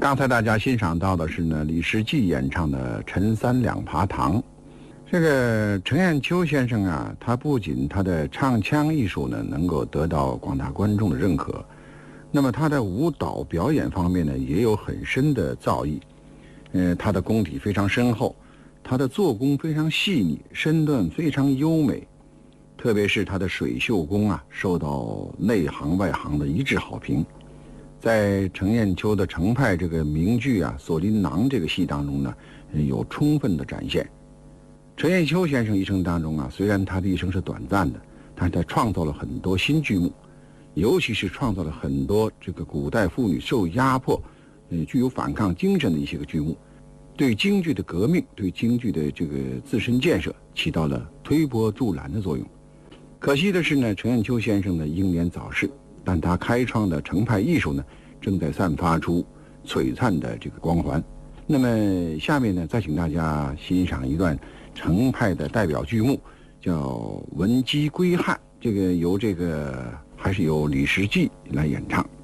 刚才大家欣赏到的是呢李时季演唱的《陈三两爬堂》。这个陈彦秋先生啊，他不仅他的唱腔艺术呢能够得到广大观众的认可，那么他的舞蹈表演方面呢也有很深的造诣。他的功底非常深厚，他的做工非常细腻，身段非常优美，特别是他的水袖功啊，受到内行外行的一致好评。在程砚秋的程派这个名剧啊《锁麟囊》这个戏当中呢，有充分的展现。程砚秋先生一生当中啊，虽然他的一生是短暂的，但是他创造了很多新剧目，尤其是创造了很多这个古代妇女受压迫，具有反抗精神的一些个剧目，对京剧的革命，对京剧的这个自身建设起到了推波助澜的作用。可惜的是呢，程砚秋先生呢英年早逝，但他开创的程派艺术呢，正在散发出璀璨的这个光环。那么下面呢，再请大家欣赏一段程派的代表剧目，叫《闻鸡归汉》，这个还是由李时季来演唱。